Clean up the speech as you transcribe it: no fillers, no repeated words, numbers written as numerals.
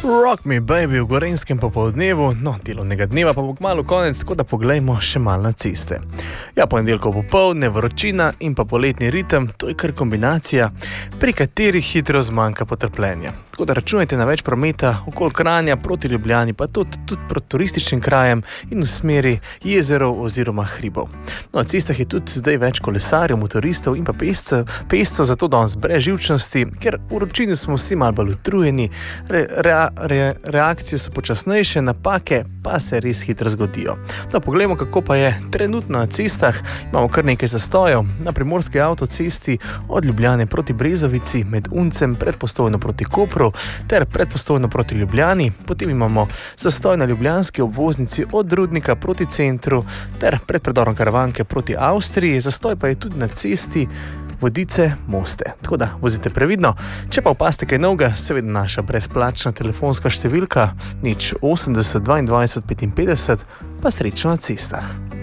Rock me baby v Gorenjskem popoldnevu, delovnega dneva pa bo kmalu konec, tako da poglejmo še malo na ceste. Ja, ponedeljko popoldne, vročina in pa poletni ritem, to je kar kombinacija, pri kateri hitro zmanjka potrpljenja. Tako da računajte na več prometa okoli Kranja proti Ljubljani, pa tudi proti turističnim krajem in v smeri jezerov oziroma hribov. Na cestah je tudi zdaj več kolesarjev, motoristov in pa pešcev, zato danes brez živčnosti, ker v vročini smo vsi malo bolj utrujeni, reakcije so počasnejše, napake pa se res hitro zgodijo. Poglejmo, kako pa je trenutno na cestah. Imamo kar nekaj zastojev na primorski avtocesti od Ljubljane proti Brezovici, med Uncem, pred Postojno proti Kopru ter pred Postojno proti Ljubljani. Potem imamo zastoj na ljubljanski obvoznici od Rudnika proti centru ter pred predorom Karavanke proti Avstriji. Zastoj pa je tudi na cesti Vodice-Moste. Tako da vozite previdno. Če pa opazite kaj novega, seveda naša brezplačna telefonska številka 080 22 55, pa srečno na cestah.